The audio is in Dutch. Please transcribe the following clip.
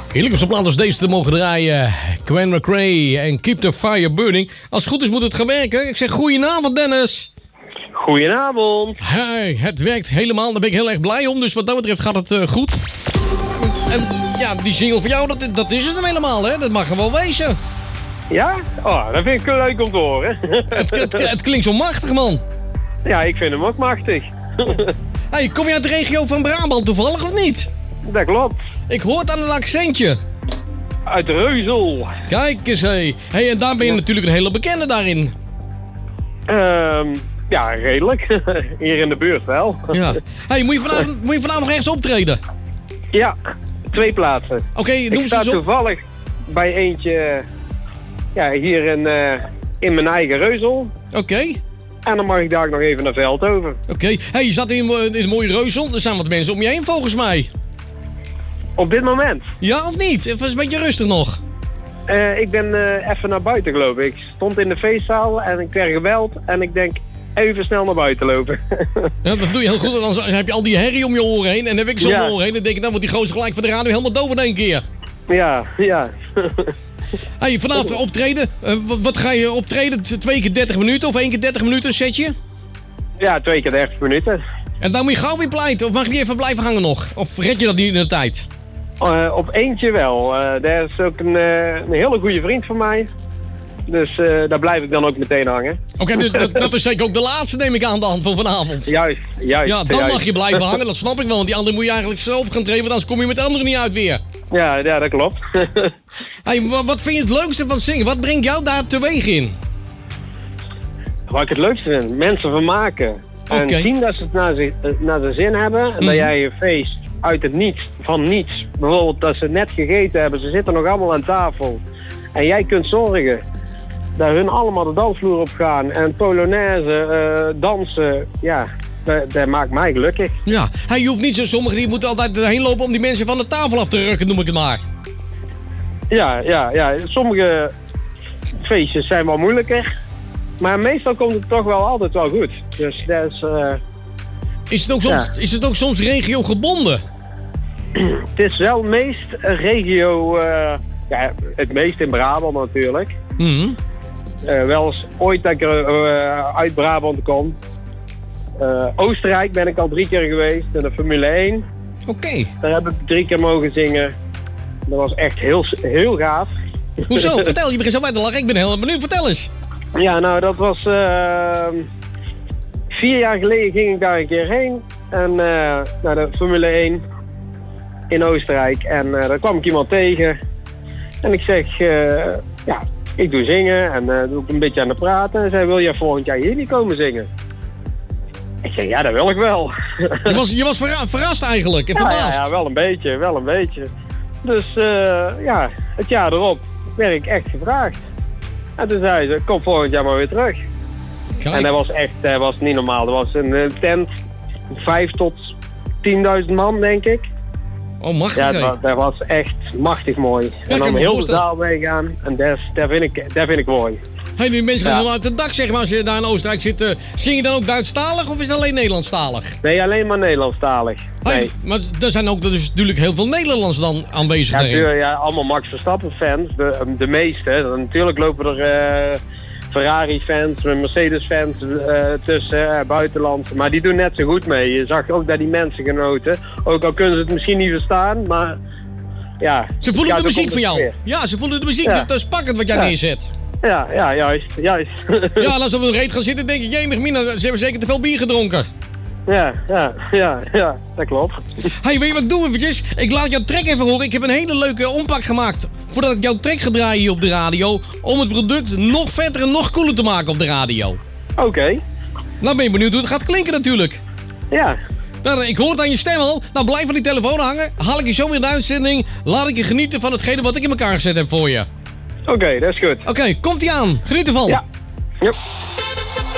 Heerlijk om zo'n plaat als deze te mogen draaien. Gwen McRae en Keep the Fire Burning. Als het goed is moet het gaan werken. Ik zeg goedenavond Dennis. Goedenavond. Hey, het werkt helemaal, daar ben ik heel erg blij om. Dus wat dat betreft gaat het goed. En ja, die single van jou, dat is het hem helemaal, hè? Dat mag er wel wezen. Ja? Oh, dat vind ik leuk om te horen. Het klinkt zo machtig, man. Ja, ik vind hem ook machtig. Hey, kom je uit de regio van Brabant toevallig of niet? Dat klopt. Ik hoor het aan een accentje. Uit de Reuzel. Kijk eens, hé. Hey, en daar ben je natuurlijk een hele bekende daarin. Ja, redelijk. Hier in de buurt wel. Ja. Hey, moet je vanavond nog ergens optreden? Ja, 2 plaatsen. Oké, Ik noem ze sta eens op. toevallig bij eentje hier in mijn eigen Reuzel. Oké. En dan mag ik daar nog even naar Veldhoven. Oké. Hey, je zat in een mooie Reuzel. Er zijn wat mensen om je heen volgens mij. Op dit moment. Ja of niet? Even een beetje rustig nog. Ik ben even naar buiten geloof ik. Ik stond in de feestzaal en ik werd gebeld. En ik denk even snel naar buiten lopen. Ja, dat doe je heel goed. Dan heb je al die herrie om je oren heen. En dan heb ik zo om mijn oren heen. Dan denk ik, dan wordt die gozer gelijk van de radio helemaal doof in één keer. Ja. Hey, vanavond optreden. Wat ga je optreden? 2 keer 30 minuten of 1 keer 30 minuten een setje? Ja, 2 keer 30 minuten. En dan moet je gauw weer pleiten. Of mag je niet even blijven hangen nog? Of red je dat niet in de tijd? Op eentje wel. Daar is ook een hele goede vriend van mij. Dus daar blijf ik dan ook meteen hangen. Oké, dus dat is zeker ook de laatste, neem ik aan de hand van vanavond. Juist. Ja, dan mag je blijven hangen, dat snap ik wel. Want die andere moet je eigenlijk zo op gaan treden, want anders kom je met de andere niet uit weer. Ja, dat klopt. Hey, wat vind je het leukste van zingen? Wat brengt jou daar teweeg in? Wat ik het leukste vind, mensen vermaken. En Oké. zien dat ze het naar zijn zin hebben. En dat jij je feest uit het niets, van niets. Bijvoorbeeld dat ze net gegeten hebben, ze zitten nog allemaal aan tafel. En jij kunt zorgen dat hun allemaal de dansvloer op gaan. En polonaise, dansen, ja, dat maakt mij gelukkig. Ja, hey, je hoeft niet zo, sommigen die moeten altijd erheen lopen om die mensen van de tafel af te rukken, noem ik het maar. Ja. Sommige feestjes zijn wel moeilijker. Maar meestal komt het toch wel altijd wel goed. Dus dat is... Is het ook soms regio gebonden? Het is wel meest regio... het meest in Brabant natuurlijk. Mhm. Wel eens ooit dat ik uit Brabant kom. Oostenrijk ben ik al 3 keer geweest in de Formule 1. Oké. Daar heb ik 3 keer mogen zingen. Dat was echt heel gaaf. Hoezo? Vertel, je begint zo bij te lachen. Ik ben heel benieuwd. Vertel eens. Ja, nou dat was 4 jaar geleden ging ik daar een keer heen. En naar de Formule 1 in Oostenrijk. En daar kwam ik iemand tegen. En ik zeg, ik doe zingen en doe ik een beetje aan het praten. En zei, wil jij volgend jaar hier niet komen zingen? Ik zeg, ja, dat wil ik wel. Je was verrast eigenlijk en verbaasd. Ja, wel een beetje. Dus het jaar erop werd ik echt gevraagd. En toen zei ze, kom volgend jaar maar weer terug. Kijk. En dat was niet normaal. Dat was een tent, 5 tot 10.000 man denk ik. Oh, machtig. Ja, dat was echt machtig mooi. Ja, en dan heel de zaal meegaan. En dat vind ik mooi. Hey, die mensen gaan helemaal uit het dak, zeg maar, als je daar in Oostenrijk zit. Zing je dan ook Duitsstalig of is het alleen Nederlandstalig? Nee, alleen maar Nederlandstalig. Hey, Nee. maar er zijn ook dus natuurlijk heel veel Nederlanders dan aanwezig Ja, daarin. natuurlijk, ja, allemaal Max Verstappen fans, de meeste. Natuurlijk lopen er Ferrari fans, Mercedes fans tussen, buitenland. Maar die doen net zo goed mee. Je zag ook dat die mensen genoten. Ook al kunnen ze het misschien niet verstaan, maar ja. Ze voelen de muziek van jou. Ja, ze voelen de muziek. Ja. Dat is pakkend wat jij neerzet. Ja, juist. Ja, en als ze op een reet gaan zitten, denk ik, jemig mina, ze hebben zeker te veel bier gedronken. Ja, dat klopt. Hey, weet je wat ik doe eventjes? Ik laat jouw track even horen. Ik heb een hele leuke ompak gemaakt voordat ik jouw track ga draaien hier op de radio. Om het product nog vetter en nog cooler te maken op de radio. Oké. Nou ben je benieuwd hoe het gaat klinken natuurlijk. Ja. Nou, ik hoor het aan je stem al. Nou, blijf van die telefoon hangen. Haal ik je zo weer in de uitzending. Laat ik je genieten van hetgene wat ik in elkaar gezet heb voor je. Oké, dat is goed. Oké, komt ie aan. Geniet ervan. Ja. Yep.